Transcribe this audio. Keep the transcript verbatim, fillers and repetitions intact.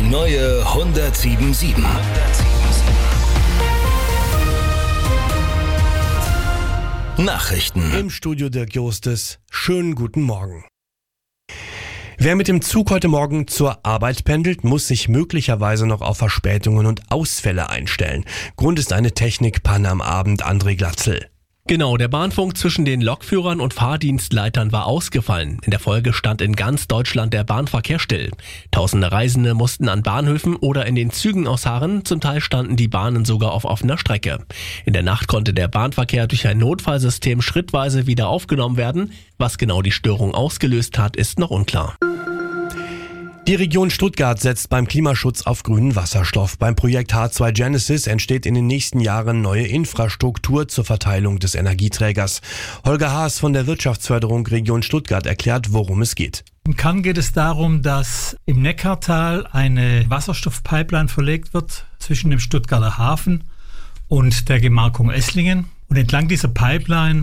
neue hundertsieben Komma sieben. Nachrichten. Im Studio Dirk Jostes. Schönen guten Morgen. Wer mit dem Zug heute Morgen zur Arbeit pendelt, muss sich möglicherweise noch auf Verspätungen und Ausfälle einstellen. Grund ist eine Technikpanne am Abend. André Glatzel. Genau, der Bahnfunk zwischen den Lokführern und Fahrdienstleitern war ausgefallen. In der Folge stand in ganz Deutschland der Bahnverkehr still. Tausende Reisende mussten an Bahnhöfen oder in den Zügen ausharren. Zum Teil standen die Bahnen sogar auf offener Strecke. In der Nacht konnte der Bahnverkehr durch ein Notfallsystem schrittweise wieder aufgenommen werden. Was genau die Störung ausgelöst hat, ist noch unklar. Die Region Stuttgart setzt beim Klimaschutz auf grünen Wasserstoff. Beim Projekt H zwei Genesis entsteht in den nächsten Jahren neue Infrastruktur zur Verteilung des Energieträgers. Holger Haas von der Wirtschaftsförderung Region Stuttgart erklärt, worum es geht. Im Kern geht es darum, dass im Neckartal eine Wasserstoffpipeline verlegt wird zwischen dem Stuttgarter Hafen und der Gemarkung Esslingen. Und entlang dieser Pipeline